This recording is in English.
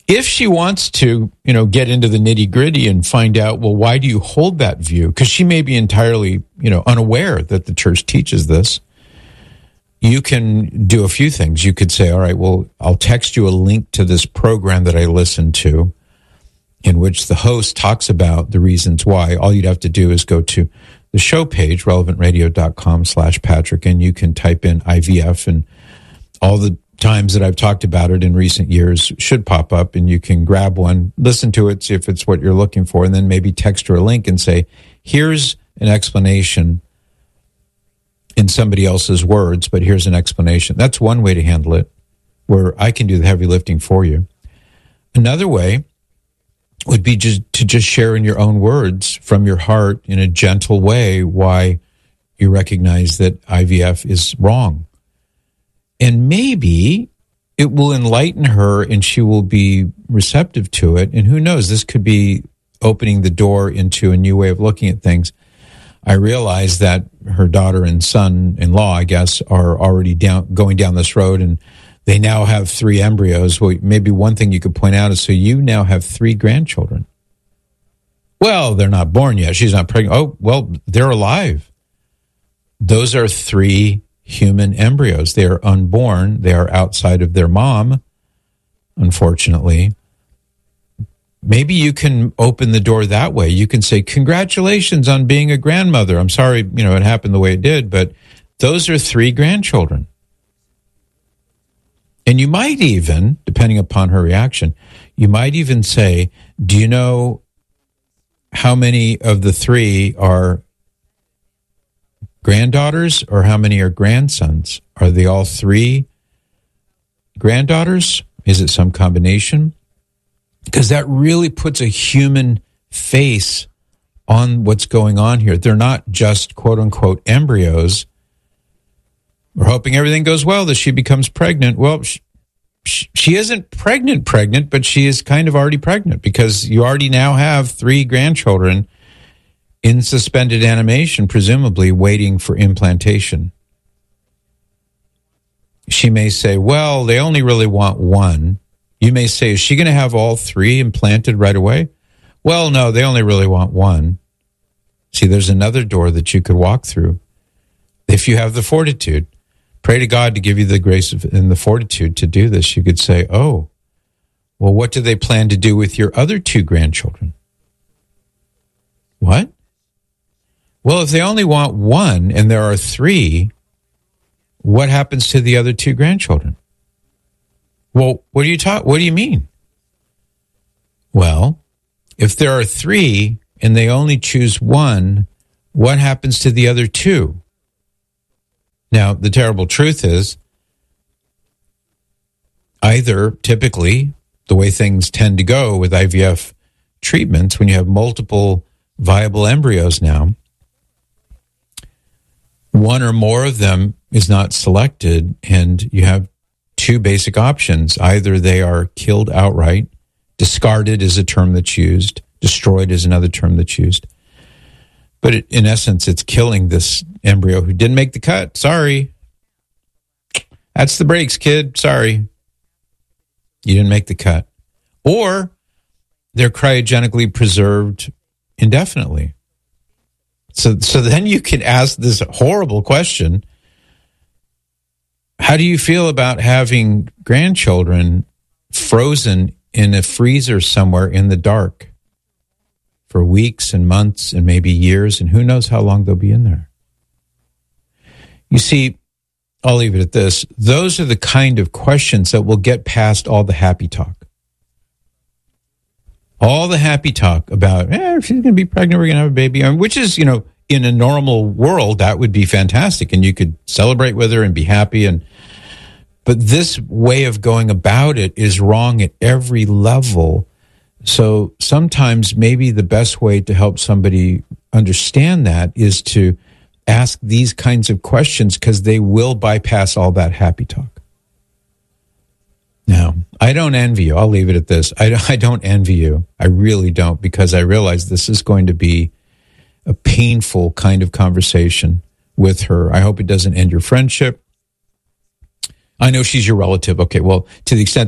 If she wants to, get into the nitty gritty and find out, well, why do you hold that view? Because she may be entirely, unaware that the church teaches this. You can do a few things. You could say, all right, well, I'll text you a link to this program that I listened to in which the host talks about the reasons why. All you'd have to do is go to the show page, relevantradio.com/Patrick, and you can type in IVF, and all the times that I've talked about it in recent years should pop up, and you can grab one, listen to it, see if it's what you're looking for, and then maybe text her a link and say, here's an explanation in somebody else's words, but here's an explanation. That's one way to handle it, where I can do the heavy lifting for you. Another way would be to just share in your own words from your heart in a gentle way why you recognize that IVF is wrong. And maybe it will enlighten her and she will be receptive to it. And who knows, this could be opening the door into a new way of looking at things. I realize that her daughter and son-in-law, I guess, are already going down this road, and they now have 3 embryos. Well, maybe one thing you could point out is, so you now have 3 grandchildren. Well, they're not born yet. She's not pregnant. Oh, well, they're alive. Those are 3 human embryos. They are unborn. They are outside of their mom, unfortunately. Maybe you can open the door that way. You can say, congratulations on being a grandmother. I'm sorry, it happened the way it did, but those are 3 grandchildren. And you might even, depending upon her reaction, you might even say, do you know how many of the 3 are granddaughters or how many are grandsons? Are they all 3 granddaughters? Is it some combination? Because that really puts a human face on what's going on here. They're not just quote-unquote embryos. We're hoping everything goes well, that she becomes pregnant. Well, she isn't pregnant, but she is kind of already pregnant because you already now have 3 grandchildren in suspended animation, presumably waiting for implantation. She may say, well, they only really want 1. You may say, is she going to have all 3 implanted right away? Well, no, they only really want 1. See, there's another door that you could walk through if you have the fortitude. Pray to God to give you the grace and the fortitude to do this. You could say, oh, well, what do they plan to do with your other 2 grandchildren? What? Well, if they only want 1 and there are 3, what happens to the other 2 grandchildren? Well, what do you mean? Well, if there are 3 and they only choose 1, what happens to the other 2? Now, the terrible truth is, either typically, the way things tend to go with IVF treatments, when you have multiple viable embryos now, one or more of them is not selected, and you have 2 basic options. Either they are killed outright, discarded is a term that's used, destroyed is another term that's used. But in essence, it's killing this embryo who didn't make the cut. Sorry. That's the breaks, kid. Sorry. You didn't make the cut. Or they're cryogenically preserved indefinitely. So then you can ask this horrible question. How do you feel about having grandchildren frozen in a freezer somewhere in the dark for weeks and months and maybe years, and who knows how long they'll be in there? You see, I'll leave it at this. Those are the kind of questions that will get past all the happy talk. All the happy talk about, if she's going to be pregnant, we're going to have a baby, which is, in a normal world, that would be fantastic, and you could celebrate with her and be happy. But this way of going about it is wrong at every level. So sometimes maybe the best way to help somebody understand that is to ask these kinds of questions, because they will bypass all that happy talk. Now, I don't envy you. I'll leave it at this. I don't envy you. I really don't, because I realize this is going to be a painful kind of conversation with her. I hope it doesn't end your friendship. I know she's your relative. Okay, well, to the extent